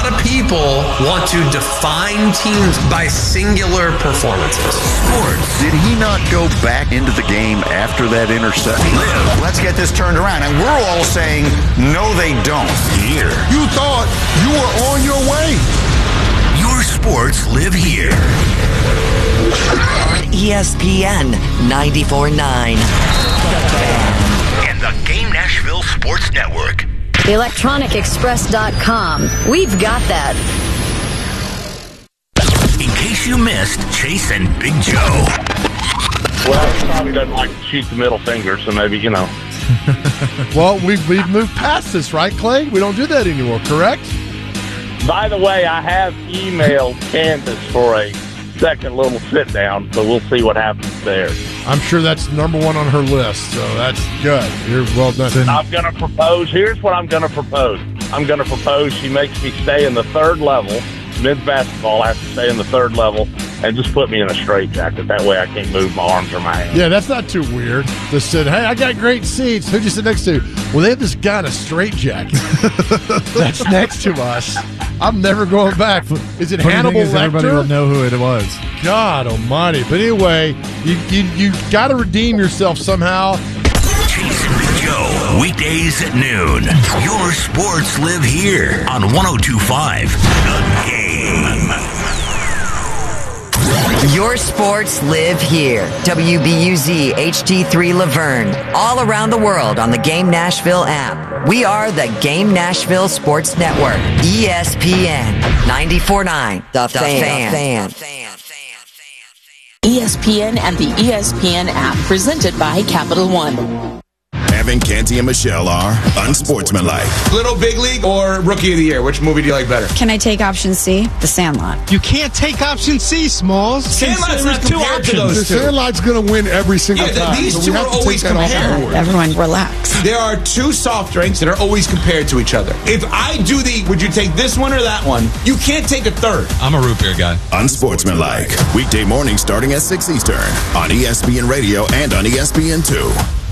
lot of people want to define teams by singular performances. Sports. Did he not go back into the game after that interception? Let's get this turned around. And we're all saying, no, they don't. Here. You thought you were on your way. Your sports live here. On ESPN 94.9. And the Game Nashville Sports Network. ElectronicExpress.com. We've got that. In case you missed Chase and Big Joe. Well, he probably doesn't like to shoot the middle finger, so maybe, you know. Well, we've moved past this, right, Clay? We don't do that anymore, correct? By the way, I have emailed Candace for a second little sit-down, so we'll see what happens there. I'm sure that's number one on her list, so that's good. You're well done. I'm going to propose. Here's what I'm going to propose. I'm going to propose she makes me stay in the third level. Men's basketball, I have to stay in the third level and just put me in a straitjacket. That way I can't move my arms or my hands. Yeah, that's not too weird. Just said, hey, I got great seats. Who'd you sit next to? Well, they have this guy in a straitjacket that's next to us. I'm never going back. Is it Hannibal Lecter? Everybody will know who it was. God almighty. But anyway, you got to redeem yourself somehow. Chase and Big Joe, weekdays at noon. Your sports live here on 102.5 The Game. Your sports live here. WBUZ HD3 Laverne. All around the world on the Game Nashville app. We are the Game Nashville Sports Network. ESPN 94.9. The Fan. ESPN and the ESPN app, presented by Capital One. Evan, Canty, and Michelle are unsportsmanlike. Little Big League or Rookie of the Year? Which movie do you like better? Can I take option C? The Sandlot. You can't take option C, Smalls. Sandlot's not two options. The Sandlot's going to win every single time. These so two we have are to always take that off the compared. board. Everyone relax. There are two soft drinks that are always compared to each other. If I do would you take this one or that one? You can't take a third. I'm a root beer guy. Unsportsmanlike. Weekday morning starting at 6 Eastern on ESPN Radio and on ESPN2.